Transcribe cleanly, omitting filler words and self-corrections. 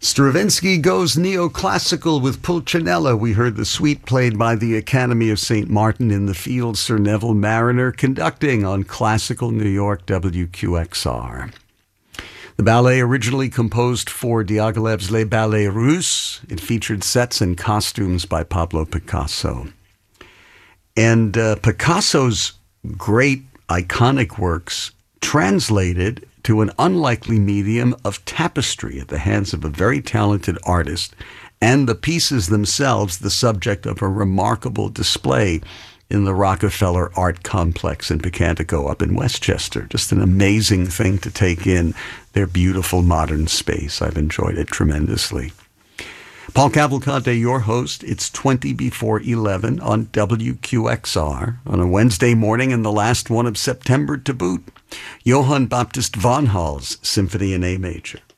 Stravinsky goes neoclassical with Pulcinella. We heard the suite played by the Academy of St. Martin in the Fields. Sir Neville Marriner conducting on Classical New York WQXR. The ballet originally composed for Diaghilev's Les Ballets Russes. It featured sets and costumes by Pablo Picasso. And Picasso's great iconic works translated to an unlikely medium of tapestry at the hands of a very talented artist, and the pieces themselves the subject of a remarkable display in the Rockefeller Art Complex in Picantico up in Westchester. Just an amazing thing to take in, their beautiful modern space. I've enjoyed it tremendously. Paul Cavalcante, your host. It's 20 before 11 on WQXR on a Wednesday morning and the last one of September to boot. Johann Baptist von Hall's Symphony in A Major.